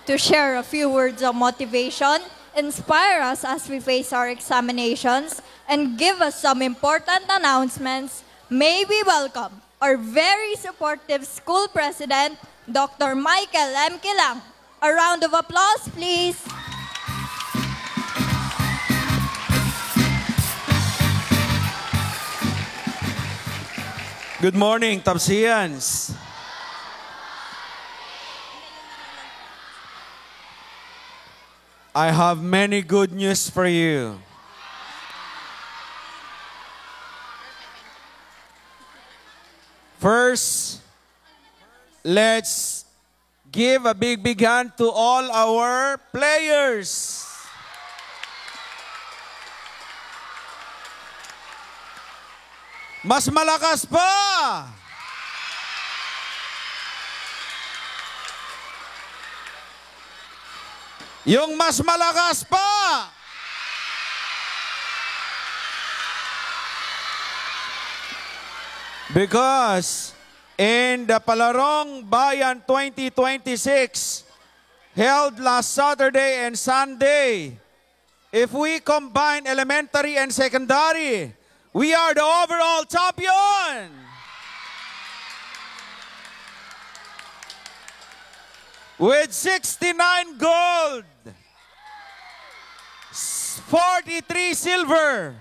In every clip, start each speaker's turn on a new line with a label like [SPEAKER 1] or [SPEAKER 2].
[SPEAKER 1] to share a few words of motivation, inspire us as we face our examinations, and give us some important announcements, may we welcome our very supportive school president, Dr. Michael M. Kilang. A round of applause, please.
[SPEAKER 2] Good morning, Tapsians. I have many good news for you. First, let's give a big hand to all our players. Mas malakas pa! Yung mas malakas pa! Because in the Palarong Bayan 2026, held last Saturday and Sunday, if we combine elementary and secondary, we are the overall champion! With 69 gold, 43 silver,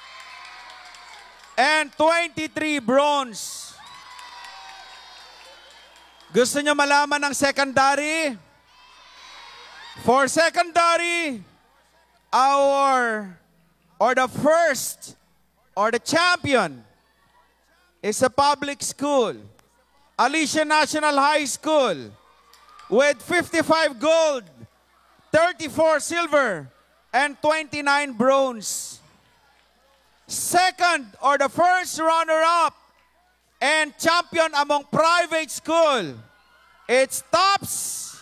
[SPEAKER 2] and 23 bronze. Gusto nyo malaman ng secondary? For secondary, the first or the champion is a public school, Alicia National High School, with 55 gold, 34 silver, and 29 bronze. Second or the first runner-up and champion among private school, it's TOPS.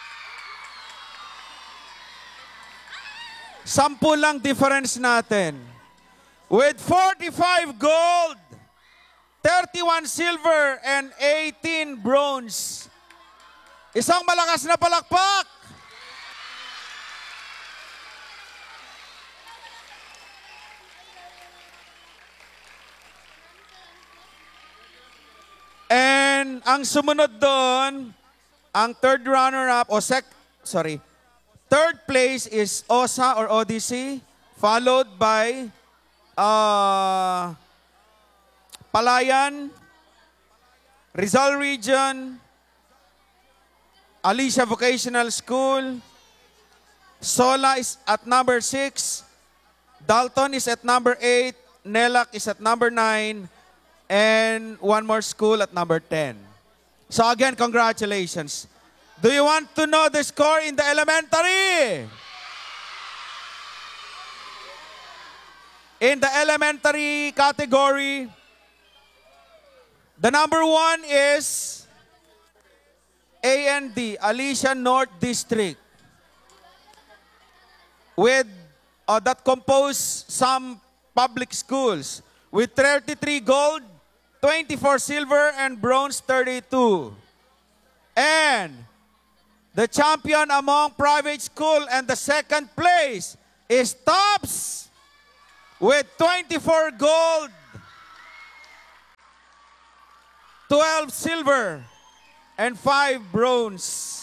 [SPEAKER 2] 10 lang difference natin. With 45 gold, 31 silver, and 18 bronze. Isang malakas na palakpak! And ang sumunod doon, ang third runner-up, third place is OSA or Odyssey, followed by Palayan, Rizal Region, Alicia Vocational School, Sola is at number 6, Dalton is at number 8, Nelac is at number 9, and one more school at number 10. So again, congratulations. Do you want to know the score in the elementary? In the elementary category, the number 1 is AND, Alicia North District, with that compose some public schools with 33 gold, 24 silver, and bronze 32. And the champion among private school and the second place is TOPS with 24 gold, 12 silver, and 5 bronze.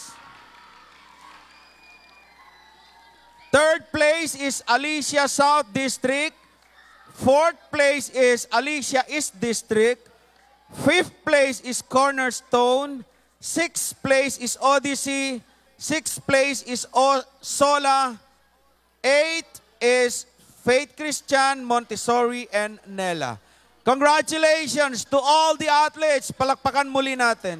[SPEAKER 2] Third place is Alicia South District. Fourth place is Alicia East District. Fifth place is Cornerstone. Sixth place is Odyssey. Sixth place is Sola. Eighth is Faith Christian, Montessori, and Nela. Congratulations to all the athletes. Palakpakan muli natin.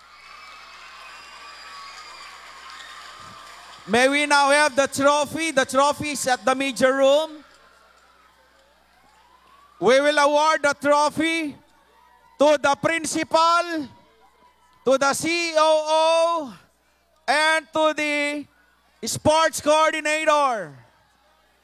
[SPEAKER 2] May we now have the trophy. The trophy is at the major room. We will award the trophy to the principal, to the COO, and to the sports coordinator.